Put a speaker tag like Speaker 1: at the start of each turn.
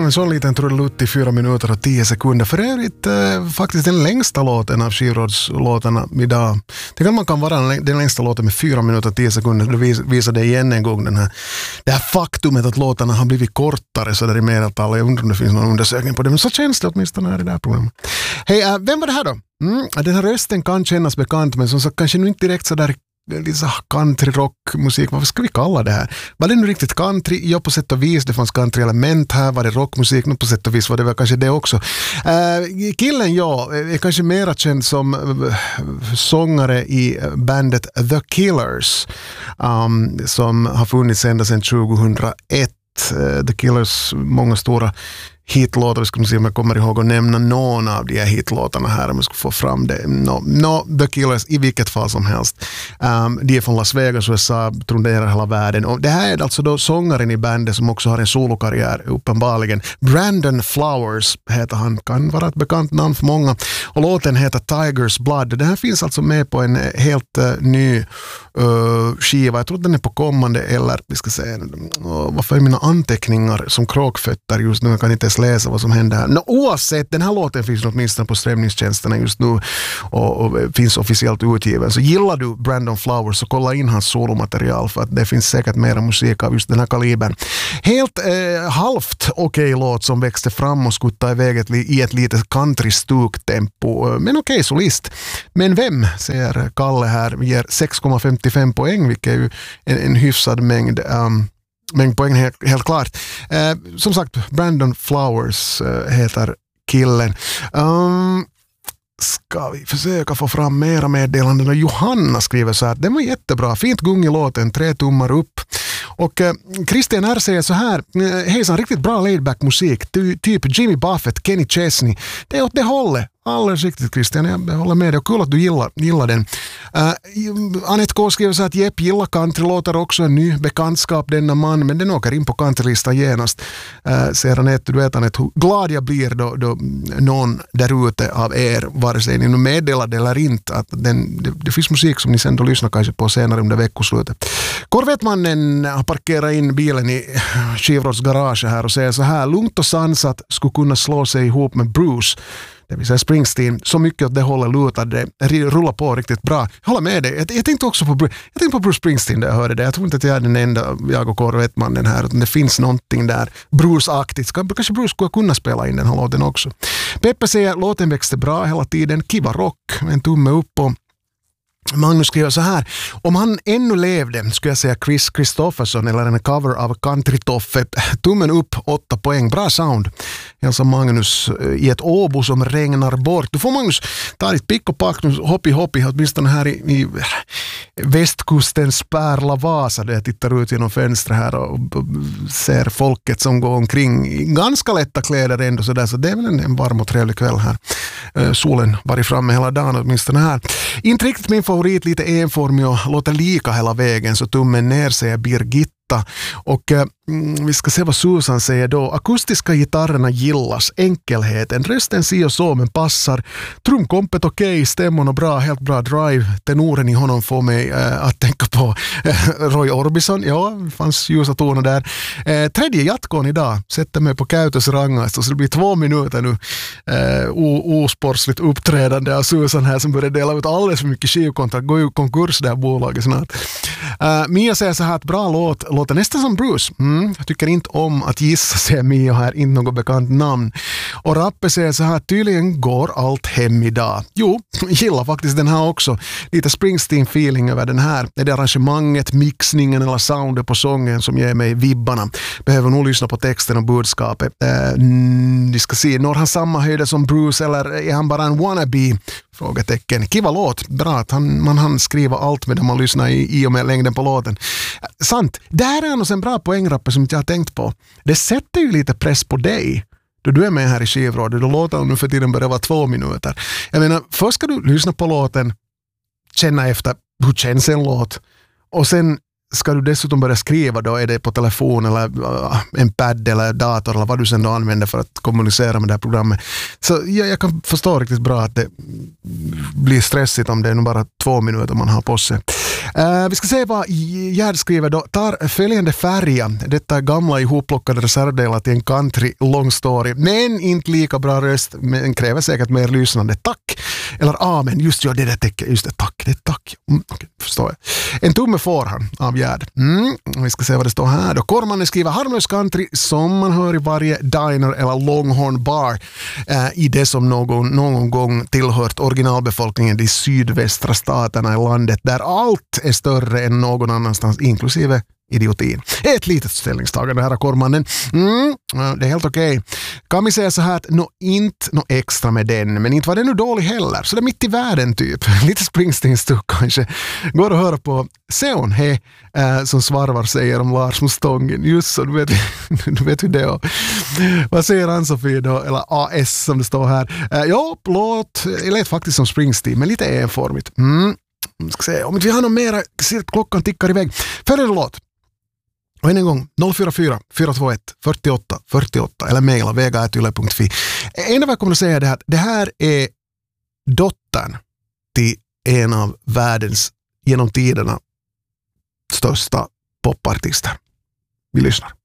Speaker 1: en sån liten trudelutt i 4 minuter och 10 sekunder. För övrigt faktiskt den längsta låten av skivrådslåtarna idag. Det kan vara den längsta låten med 4 minuter och 10 sekunder. Då visar det igen en gång det här faktumet att låtarna har blivit kortare så där i medeltal. Jag undrar om det finns någon undersökning på det, men så känns det åtminstone här i det här programmet. Hej, vem var det här då? Den här rösten kan kännas bekant, men som sagt kanske nu inte direkt så där lite country rockmusik, vad ska vi kalla det här? Var det nu riktigt country? Ja, på sätt och vis, det fanns country-element här, var det rockmusik? Nu på sätt och vis var det väl kanske det också. Killen, ja, är kanske mera känd som sångare i bandet The Killers, som har funnits ända sedan 2001. The Killers, många stora hitlåtar. Vi ska se om jag kommer ihåg att nämna någon av de här hitlåtarna här om jag ska få fram det. The Killers, i vilket fall som helst. De är från Las Vegas, USA, turnerar hela världen. Och det här är alltså då sångaren i bandet som också har en solokarriär, uppenbarligen. Brandon Flowers heter han, kan vara ett bekant namn för många. Och låten heter Tiger's Blood. Det här finns alltså med på en helt ny skiva. Jag tror att den är på kommande, eller vi ska säga, varför är mina anteckningar som kråkfötter just nu? Jag kan inte ens läsa vad som händer här. Oavsett, den här låten finns åtminstone på strömningstjänsterna just nu och finns officiellt utgiven. Så gillar du Brandon Flowers så kolla in hans solomaterial, för att det finns säkert mera musik av just den här kalibern. Helt halvt okej låt som växte fram och skuttade iväg i ett litet country-stuk-tempo. Men okej, solist. Men vem, säger Kalle här, ger 6,55 poäng, vilket är ju en hyfsad mängd poäng helt klart. Som sagt, Brandon Flowers heter killen. Ska vi försöka få fram mera meddelanden? Johanna skriver så här: den var jättebra, fint gung i låten, 3 tummar upp. Och Christian R säger så här: hejsan, riktigt bra laidback musik, typ Jimmy Buffett, Kenny Chesney. Det är åt det hållet. Alldeles riktigt, Christian, jag håller med dig, och kul att du gillar den. Anette K skriver så att Jepp gillar countrylåtar också, en ny bekantskap denna man, men den åker in på countrylistan genast. Säger Anette, du vet Anette, hur glad jag blir då någon där ute av er, vare sig ni nu meddelade eller inte, att det finns musik som ni sen då lyssnar kanske på senare under veckoslutet. Korvettmannen har parkerat in bilen i Skivråds garage här och säger så här: lugnt och sansat skulle kunna slå sig ihop med Bruce, det vill säga Springsteen, så mycket att det håller lutade, rullar på riktigt bra. Jag håller med dig. Jag tänkte också på Bruce Springsteen där jag hörde det. Jag tror inte att jag är den enda, jag och Korvettmannen här, utan det finns någonting där Bruce-aktigt. Kanske Bruce skulle kunna spela in den här låten också. Peppe säger, låten växte bra hela tiden, kiva rock, en tumme upp. Och Magnus skriver så här: om han ännu levde skulle jag säga Chris Christopherson eller en cover av Country-Toffe. Tummen upp, 8 poäng, bra sound. Alltså Magnus i ett Åbo som regnar bort. Du får Magnus ta ditt pick och pack nu, hoppi åtminstone här i västkustens pärla Vasa, där jag tittar ut genom fönstret här och ser folket som går omkring i ganska lätta kläder ändå så det är väl en varm och trevlig kväll här. Solen varit framme hela dagen åtminstone här. Inte riktigt min favorit, lite enformig och låter lika hela vägen, så tummen ner, säger Birgitta. Och vi ska se vad Susan säger då. Akustiska gitarrerna gillas, enkelheten, rösten si och så men passar, trumkompet okej, stämmorna bra, helt bra drive, tenoren i honom får mig att tänka på Roy Orbison, ja, det fanns ljusa toner där. Tredje jatkon idag, sätter mig på Käytös rangast, och så det blir 2 minuter nu osportsligt uppträdande av Susan här som börjar dela ut alldeles för mycket skivkontrakt, gå ur konkurs där bolaget snart. Mia säger så här att bra låter nästan som Bruce. Jag tycker inte om att gissa, säger Mia här, inte något bekant namn. Och Rappe säger så här: tydligen går allt hem idag. Jo, gillar faktiskt den här också. Lite Springsteen-feeling över den här. Är det arrangemanget, mixningen eller soundet på sången som ger mig vibbarna? Behöver nog lyssna på texten och budskapet. Vi ska se, når han samma höjder som Bruce eller är han bara en wannabe? Frågetecken. Kiva låt. Bra att man hann skriva allt medan man lyssnar i och med längden på låten. Sant. Det här är en bra poängrappe som jag har tänkt på. Det sätter ju lite press på dig då du är med här i Skivrådet. Då låter nu för tiden börjar vara 2 minuter. Jag menar, först ska du lyssna på låten, känna efter hur känns en låt, och sen ska du dessutom börja skriva, då är det på telefon eller en pad eller dator eller vad du sen då använder för att kommunicera med det här programmet. Så jag kan förstå riktigt bra att det blir stressigt om det är nog bara 2 minuter man har på sig. Vi ska se vad Gerd skriver då. Tar följande färja. Detta är gamla ihopplockade reservdelar till en country long story. Men inte lika bra röst. Men kräver säkert mer lyssnande. Tack. Eller amen. Just det där tecken. Just det, tack. Det är tack. Okej, förstår jag. En tumme får han av Gerd. Vi ska se vad det står här då. Kormanen skriver harmlös country som man hör i varje diner eller Longhorn bar i det som någon gång tillhört originalbefolkningen i sydvästra staterna i landet där allt är större än någon annanstans inklusive idiotin. Ett litet ställningstagande här av Kormannen. Det är helt okej. Kan vi säga så här att inte extra med den, men inte var den nu dålig heller. Så det är mitt i världen typ. Lite Springsteen-stuck kanske. Går att höra på Seon som svarvar säger om Lars Mustången. Just så, du vet hur det är. Vad säger Ann-Sofie då? Eller AS som det står här. Låt lät faktiskt som Springsteen, men lite enformigt. Ska se. Om inte vi har något mera, klockan tickar iväg. Följande låt. Och än en gång, 044 421 48 48 eller mejla vega@yle.fi. En av jag kommer att säga det att det här är dottern till en av världens genom tiderna största popartister. Vi lyssnar.